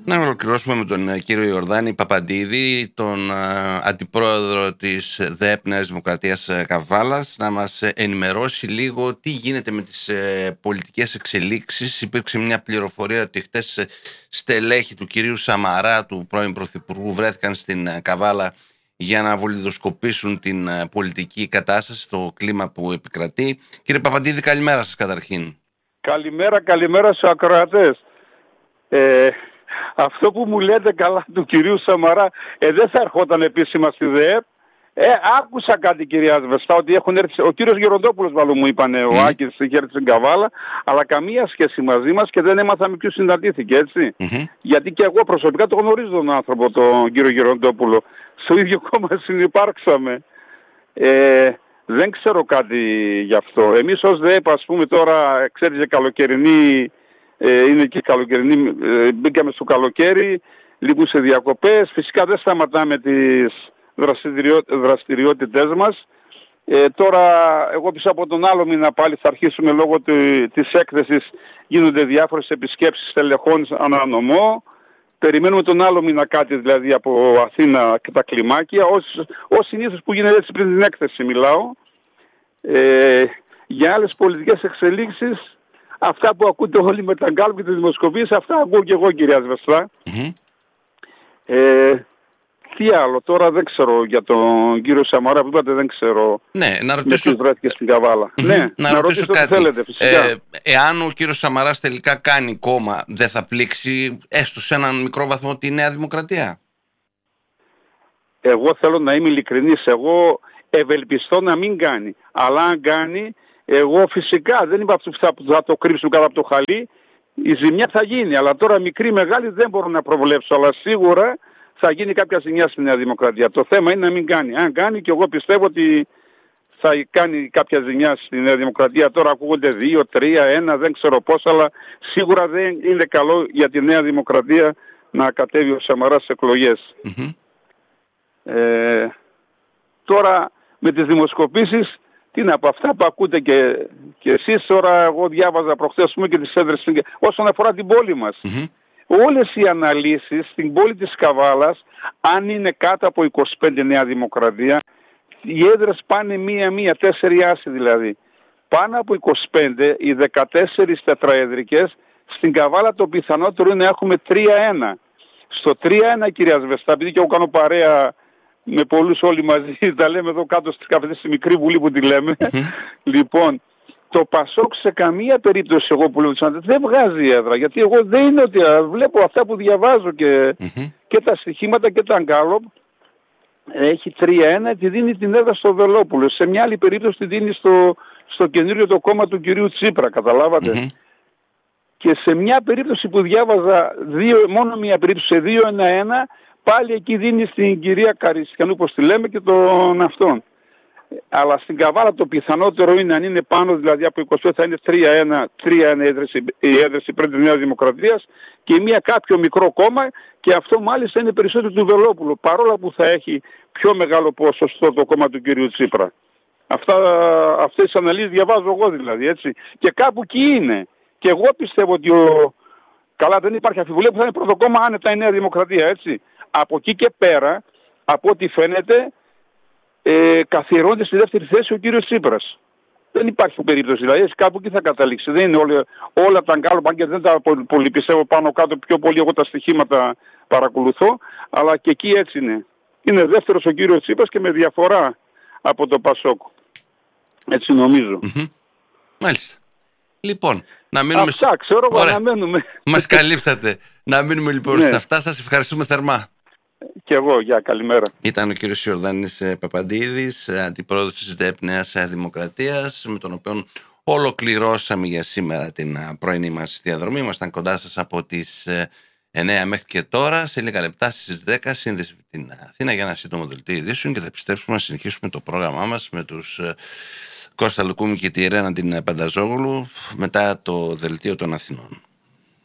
Να ολοκληρώσουμε με τον κύριο Ιορδάνη Παπαντίδη, τον αντιπρόεδρο της ΔΕΠ Νέας Δημοκρατίας Καβάλας, να μας ενημερώσει λίγο τι γίνεται με τις πολιτικές εξελίξεις. Υπήρξε μια πληροφορία ότι χτες στελέχη του κυρίου Σαμαρά, του πρώην Πρωθυπουργού, βρέθηκαν στην Καβάλα για να βολιδοσκοπήσουν την πολιτική κατάσταση, το κλίμα που επικρατεί. Κύριε Παπαντίδη, καλημέρα σας καταρχήν. Καλημέρα στους ακροατές. Αυτό που μου λέτε καλά του κυρίου Σαμαρά, δεν θα ερχόταν επίσημα στη ΔΕΕΠ. Άκουσα κάτι, κυρία Σβεστά, ότι έχουν έρθει. Ο κύριος Γεροντόπουλος, μάλλον μου είπανε, ο Άκης είχε έρθει στην Καβάλα, αλλά καμία σχέση μαζί μας και δεν έμαθα με ποιους συναντήθηκε, έτσι. Γιατί και εγώ προσωπικά το γνωρίζω τον άνθρωπο, τον κύριο Γεροντόπουλο. Στο ίδιο κόμμα συνυπάρξαμε. Δεν ξέρω κάτι γι' αυτό. Εμείς ως ΔΕΕΠ, ας πούμε, τώρα, ξέρετε, καλοκαιρινή. Είναι και καλοκαιρινή, μπήκαμε στο καλοκαίρι, λίγο σε διακοπές. Φυσικά δεν σταματάμε τις δραστηριότητες μας. Τώρα εγώ πίσω από τον άλλο μήνα πάλι θα αρχίσουμε λόγω της έκθεσης, γίνονται διάφορες επισκέψεις στελεχών ανά νομό. Περιμένουμε τον άλλο μήνα κάτι δηλαδή από Αθήνα και τα κλιμάκια, ως συνήθως που γίνεται έτσι πριν την έκθεση μιλάω. Για άλλες πολιτικές εξελίξεις, αυτά που ακούτε όλοι με τα γκάλπ και τις δημοσκοπήσεις, αυτά ακούω και εγώ, κυρία Σβεστά. Τι άλλο, τώρα δεν ξέρω για τον κύριο Σαμαρά που είπατε, δεν ξέρω. Ναι, να ρωτήσω. Με βρέθηκε στην Καβάλα. Ναι, να ρωτήσω κάτι. Θέλετε, φυσικά. Εάν ο κύριος Σαμαράς τελικά κάνει κόμμα, δεν θα πλήξει έστω σε έναν μικρό βαθμό τη Νέα Δημοκρατία? Εγώ θέλω να είμαι ειλικρινής. Εγώ ευελπιστώ να μην κάνει. Αλλά αν κάνει, εγώ φυσικά δεν είμαι αυτού που θα το κρύψουν κάτω από το χαλί. Η ζημιά θα γίνει. Αλλά τώρα μικρή μεγάλη δεν μπορώ να προβλέψω. Αλλά σίγουρα θα γίνει κάποια ζημιά στη Νέα Δημοκρατία. Το θέμα είναι να μην κάνει. Αν κάνει, και εγώ πιστεύω ότι θα κάνει κάποια ζημιά στη Νέα Δημοκρατία. Τώρα ακούγονται 2, 3, 1, δεν ξέρω πώς. Αλλά σίγουρα δεν είναι καλό για τη Νέα Δημοκρατία να κατέβει ο Σαμαράς στις εκλογές. Τώρα με τις δημοσκοπήσεις, τι να πω, αυτά που ακούτε και εσείς, τώρα εγώ διάβαζα προχθές και τις έδρες όσον αφορά την πόλη μας. Όλες οι αναλύσεις στην πόλη της Καβάλας, αν είναι κάτω από 25 Νέα Δημοκρατία, οι έδρες πάνε μία-μία, 4 άσοι δηλαδή. Πάνω από 25, οι 14 τετραεδρικές, στην Καβάλα το πιθανότερο είναι να έχουμε 3-1. Στο 3-1, κυρία Σβεστά, επειδή και εγώ κάνω παρέα με πολλούς όλοι μαζί, τα λέμε εδώ κάτω στις καφετές, στη μικρή βουλή που τη λέμε. Λοιπόν, το Πασόκ σε καμία περίπτωση, εγώ που λέω, δεν βγάζει έδρα. Γιατί εγώ δεν είναι ότι βλέπω αυτά που διαβάζω και τα στοιχήματα και τα γκάλοπ. Έχει 3-1, τη δίνει την έδρα στο Βελόπουλο. Σε μια άλλη περίπτωση τη δίνει στο καινούριο το κόμμα του κυρίου Τσίπρα, καταλάβατε. Και σε μια περίπτωση που διάβαζα, μόνο μια περίπτωση, σε 2-1-1, πάλι εκεί δίνει στην κυρία Καριστιανού, όπως τη λέμε, και τον αυτόν. Αλλά στην Καβάλα το πιθανότερο είναι, αν είναι πάνω, δηλαδή από 25, θα είναι 3-1 η έδραση πριν της Νέας Δημοκρατίας και μια κάποιο μικρό κόμμα, και αυτό μάλιστα είναι περισσότερο του Βελόπουλου, παρόλα που θα έχει πιο μεγάλο ποσοστό το κόμμα του κυρίου Τσίπρα. Αυτές τις αναλύσεις διαβάζω εγώ δηλαδή, έτσι. Και κάπου εκεί είναι. Και εγώ πιστεύω ότι καλά, δεν υπάρχει αμφιβολία που θα είναι πρώτο κόμμα άνετα η Νέα Δημοκρατία, έτσι. Από εκεί και πέρα, από ό,τι φαίνεται, καθιερώνεται στη δεύτερη θέση ο κύριος Τσίπρας. Δεν υπάρχει περίπτωση, δηλαδή κάπου εκεί θα καταλήξει. Δεν είναι όλα τα γκάλωπα, και δεν τα πολύ πιστεύω πάνω κάτω, πιο πολύ εγώ τα στοιχήματα παρακολουθώ, αλλά και εκεί έτσι είναι. Είναι δεύτερος ο κύριος Τσίπρας και με διαφορά από το Πασόκ. Έτσι νομίζω. Μάλιστα. Λοιπόν, να μείνουμε. Αυτά, ξέρω εγώ να μένουμε. Μας καλύψατε. Να μείνουμε λοιπόν σε αυτά. Σας ευχαριστούμε θερμά. Και εγώ, καλημέρα. Ήταν ο κύριος Ιορδάνης Παπαντίδης, αντιπρόεδρος της ΔΕΠ Νέας Δημοκρατίας, με τον οποίο ολοκληρώσαμε για σήμερα την πρωινή μας διαδρομή. Ήμασταν κοντά σας από τις 9 μέχρι και τώρα. Σε λίγα λεπτά στις 10 σύνδεση με την Αθήνα για ένα σύντομο δελτίο ειδήσεων και θα επιστρέψουμε να συνεχίσουμε το πρόγραμμά μας με τους Κώστα Λουκούμη και τη Ρένα την Πανταζόγλου μετά το δελτίο των Αθηνών.